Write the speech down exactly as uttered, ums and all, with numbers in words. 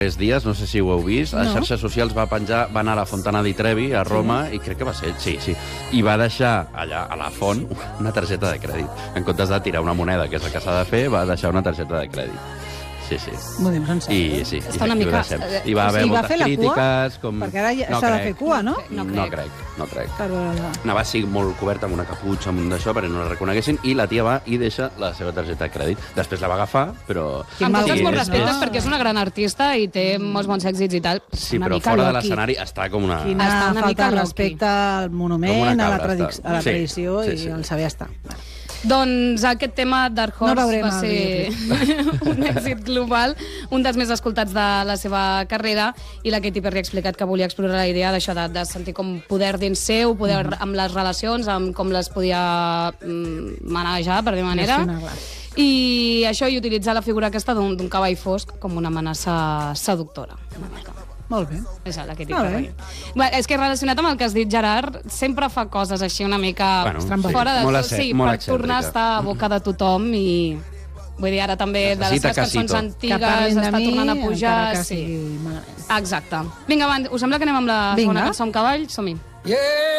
Tres dies, no sé si ho heu vist, a xarxes socials va penjar, va anar a la Fontana di Trevi, a Roma, i crec que va ser, sí, sí, i va deixar allà, a la font, una targeta de crèdit. En comptes de tirar una moneda, que és el que s'ha de fer, va deixar una targeta de crèdit. Sí, sí. M'ho dius en sèrio? I, sí, Està i, una i ho mica- deixem. I va haver I va moltes fer la cua? crítiques... Com... Perquè ara ja No s'ha de crec. fer cua, no? No No crec. crec, no crec. Per veure-la. Anava així molt coberta amb una caputxa, amb un d'això, perquè no la reconeguessin, i la tia va i deixa la seva targeta de crèdit. Després la va agafar, però... Amb tots els Sí, meus és- respectes, no? perquè és una gran artista i té molts bons èxits i tal. Sí, una però mica fora de loqui. l'escenari està com una... Quina Està una falta mica de loqui. respecte al Com monument, una a la, cabra, tradic està. a la Sí, tradició, sí, i sí. el saber estar. Doncs aquest tema Dark Horse No veurem va ser un èxit global, un dels més escoltats de la seva carrera, i la Katy Perry ha explicat que volia explorar la idea d'això, de, de sentir com poder dins seu, poder mm. amb les relacions, amb com les podia mm, manejar, per dir manera. Gestionar-les. I això, i utilitzar la figura aquesta d'un d'un cavall fosc com una amenaça seductora. Una mica. Molt bé. És la Katy Molt Perry. Bé, és que relacionat amb el que has dit, Gerard, sempre fa coses així una mica Bueno, sí. fora de Molt tot, excè- sí, molt per excèntrica. tornar a estar a boca de tothom i... Vull dir, ara també de les Necessita seves cançons casito. Que antigues parlin de està mi, tornant a pujar. encara que Sí. sigui malament. Exacte. Vinga, va, us sembla que anem amb la Vinga. segona cançó amb cavall? Som-hi. Yeah!